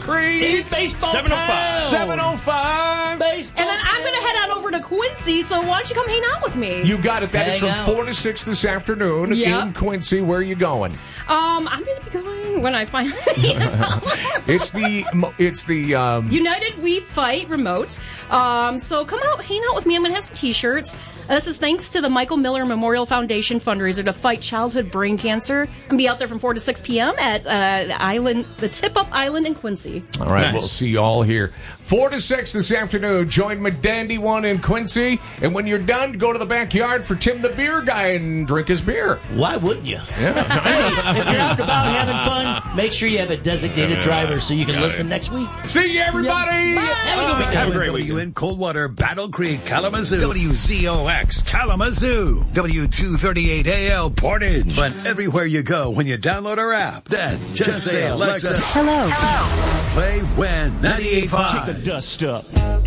Creek. Baseball 705. 705. Baseball And then I'm going to head on over to Quincy, so why don't you come hang out with me? You got it. That is Hang from out. 4 to 6 this afternoon Yep. in Quincy. Where are you going? I'm going to be going when I find It's the United We Fight remote. So come out, hang out with me. I'm going to have some T-shirts. This is thanks to the Michael Miller Memorial Foundation fundraiser to fight childhood brain cancer. I'm going to be out there from 4 to 6 p.m. at the Tip-Up Island in Quincy. All right, Nice. we'll see you all here. 4 to 6 this afternoon. Join McDandy One in Quincy. And when you're done, go to the backyard for Tim the Beer Guy and drink his beer. Why wouldn't you? Yeah. Hey, if you're out and about having fun, make sure you have a designated driver so you can listen next week. See you, everybody. Have a good weekend. Have a great weekend. In Coldwater, Battle Creek, Kalamazoo. WZOX, Kalamazoo. W238AL, Portage. But everywhere you go when you download our app, then just say, Alexa, Hello. play When 98.5. Kick the dust up.